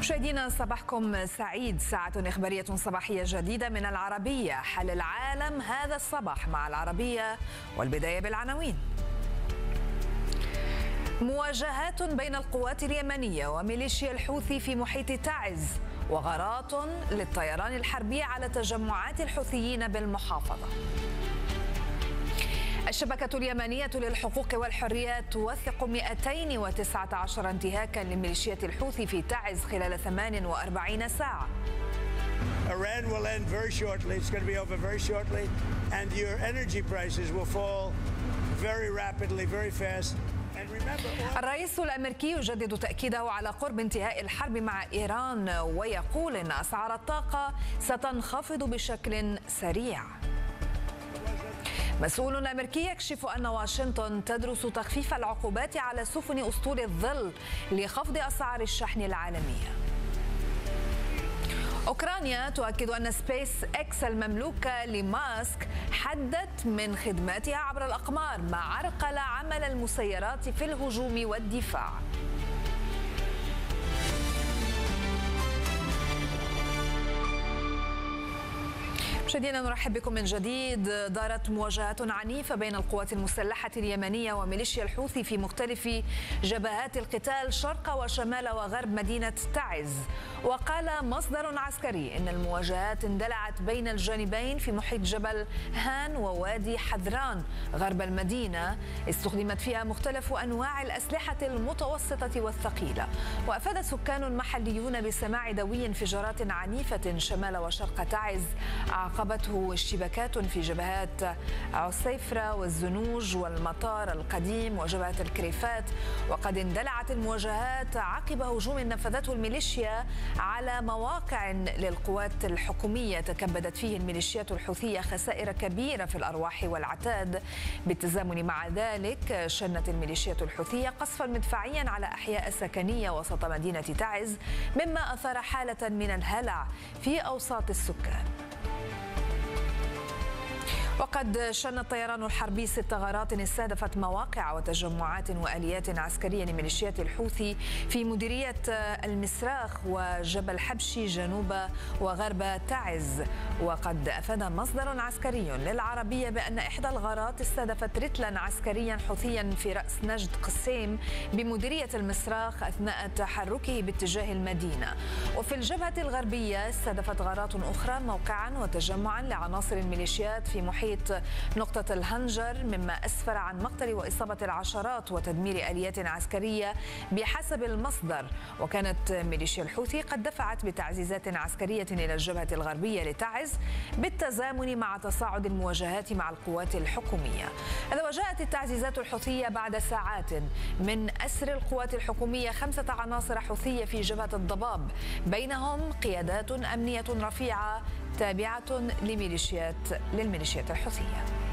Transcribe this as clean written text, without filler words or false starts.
مشاهدينا صباحكم سعيد. ساعة إخبارية صباحية جديدة من العربية. حل العالم هذا الصباح مع العربية، والبداية بالعناوين. مواجهات بين القوات اليمنية وميليشيا الحوثي في محيط تعز، وغارات للطيران الحربي على تجمعات الحوثيين بالمحافظة. الشبكة اليمنية للحقوق والحريات توثق 219 انتهاكا لميليشيات الحوثي في تعز خلال 48 ساعة. Iran will end very shortly. It's going to be over very shortly, and your energy prices will fall very rapidly, very fast. الرئيس الأمريكي يجدد تأكيده على قرب انتهاء الحرب مع إيران، ويقول إن أسعار الطاقة ستنخفض بشكل سريع. مسؤول أمريكي يكشف أن واشنطن تدرس تخفيف العقوبات على سفن أسطول الظل لخفض أسعار الشحن العالمية. أوكرانيا تؤكد أن سبيس إكس المملوكة لماسك حدت من خدماتها عبر الأقمار، ما عرقل عمل المسيرات في الهجوم والدفاع. مشاهدينا نرحب بكم من جديد. دارت مواجهات عنيفة بين القوات المسلحة اليمنية وميليشيا الحوثي في مختلف جبهات القتال شرق وشمال وغرب مدينة تعز. وقال مصدر عسكري إن المواجهات اندلعت بين الجانبين في محيط جبل هان ووادي حذران غرب المدينة، استخدمت فيها مختلف أنواع الأسلحة المتوسطة والثقيلة. وأفاد سكان محليون بسماع دوي انفجارات عنيفة شمال وشرق تعز عاقبته اشتباكات في جبهات عسيفرة والزنوج والمطار القديم وجبهة الكريفات. وقد اندلعت المواجهات عقب هجوم نفذته الميليشيا على مواقع للقوات الحكومية تكبدت فيه الميليشيات الحوثية خسائر كبيرة في الأرواح والعتاد. بالتزامن مع ذلك شنت الميليشيات الحوثية قصفا مدفعيا على أحياء سكنية وسط مدينة تعز، مما أثار حالة من الهلع في أوساط السكان. وقد شن الطيران الحربي 6 غارات استهدفت مواقع وتجمعات وآليات عسكرية لميليشيات الحوثي في مديرية المسراخ وجبل حبشي جنوب وغرب تعز. وقد أفاد مصدر عسكري للعربية بأن إحدى الغارات استهدفت رتلا عسكريا حوثيا في رأس نجد قسيم بمديرية المسراخ أثناء تحركه باتجاه المدينة. وفي الجبهة الغربية استهدفت غارات أخرى موقعا وتجمعا لعناصر الميليشيات في محيط نقطة الهنجر، مما أسفر عن مقتل وإصابة العشرات وتدمير آليات عسكرية بحسب المصدر. وكانت ميليشيا الحوثي قد دفعت بتعزيزات عسكرية إلى الجبهة الغربية لتعز بالتزامن مع تصاعد المواجهات مع القوات الحكومية. هذا وجاءت التعزيزات الحوثية بعد ساعات من أسر القوات الحكومية 5 عناصر حوثية في جبهة الضباب، بينهم قيادات أمنية رفيعة تابعة للميليشيات الحوثية.